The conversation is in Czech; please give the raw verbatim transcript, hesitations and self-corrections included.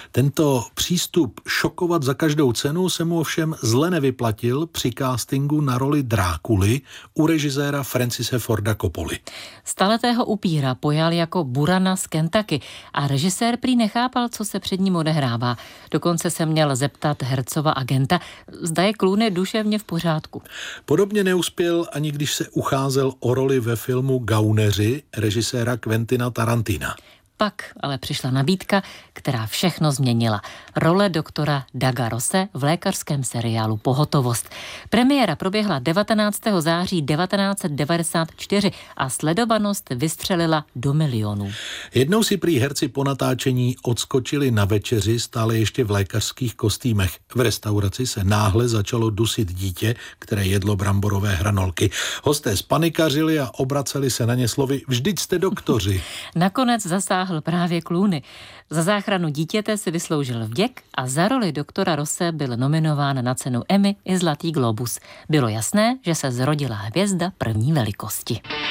Tento přístup šokovat za každou cenu se mu ovšem zle nevyplatil při castingu na roli Drákuly u režiséra Francise Forda Coppoly. Staletého upíra pojal jako Burana z Kentucky a režisér prý nechápal, co se před ním odehrává. Dokonce se měl zeptat hercova agenta, zda je Clooney duševně v pořádku. Podobně neuspěl ani když se ucházel o roli ve filmu Gauneři režiséra Quentina Tarantina. Pak ale přišla nabídka, která všechno změnila. Role doktora Daga Rosse v lékařském seriálu Pohotovost. Premiéra proběhla devatenáctého září devatenáct set devadesát čtyři a sledovanost vystřelila do milionů. Jednou si prý herci po natáčení odskočili na večeři stále ještě v lékařských kostýmech. V restauraci se náhle začalo dusit dítě, které jedlo bramborové hranolky. Hosté spanikařili a obraceli se na ně slovy: vždyť jste doktoři. Nakonec zasáhl právě Clooney. Za záchranu dítěte si vysloužil vděk a za roli doktora Rosse byl nominován na cenu Emmy i Zlatý globus. Bylo jasné, že se zrodila hvězda první velikosti.